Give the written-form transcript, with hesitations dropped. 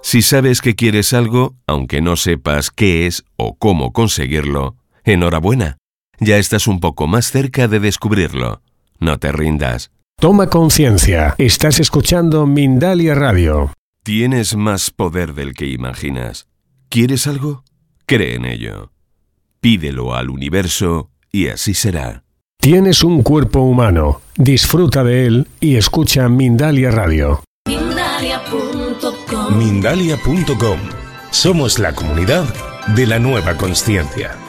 Si sabes que quieres algo, aunque no sepas qué es o cómo conseguirlo, enhorabuena. Ya estás un poco más cerca de descubrirlo. No te rindas. Toma conciencia. Estás escuchando Mindalia Radio. Tienes más poder del que imaginas. ¿Quieres algo? Cree en ello. Pídelo al universo y así será. Tienes un cuerpo humano. Disfruta de él y escucha Mindalia Radio. Mindalia.com. Somos la comunidad de la nueva consciencia.